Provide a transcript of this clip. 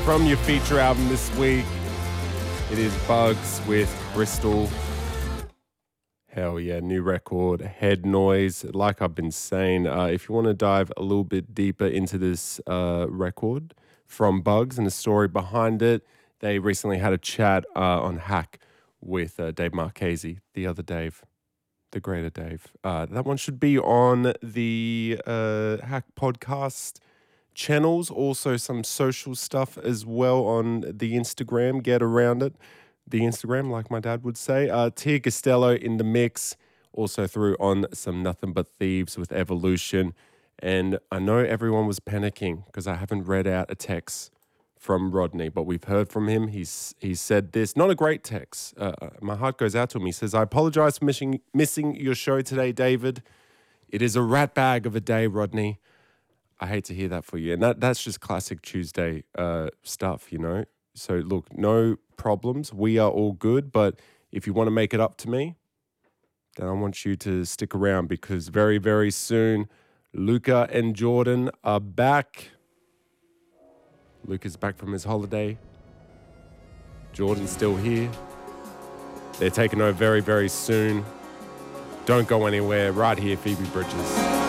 from your feature album this week. It is Bugs with Bristol. Hell yeah, new record, Head Noise. Like I've been saying, if you want to dive a little bit deeper into this record from Bugs and the story behind it, they recently had a chat on Hack with Dave Marchese, the other Dave, the greater Dave. That one should be on the Hack podcast channels, also some social stuff as well on the Instagram. Get around it. The Instagram, like my dad would say. Tia Costello in the mix, also threw on some Nothing But Thieves with Evolution. And I know everyone was panicking because I haven't read out a text from Rodney, but we've heard from him. He's said this, not a great text. My heart goes out to him. He says, I apologize for missing your show today, David. It is a rat bag of a day, Rodney. I hate to hear that for you. And that's just classic Tuesday stuff, you know? So look, no problems. We are all good. But if you want to make it up to me, then I want you to stick around because very, very soon, Luca and Jordan are back. Luca's back from his holiday. Jordan's still here. They're taking over very, very soon. Don't go anywhere. Right here, Phoebe Bridges.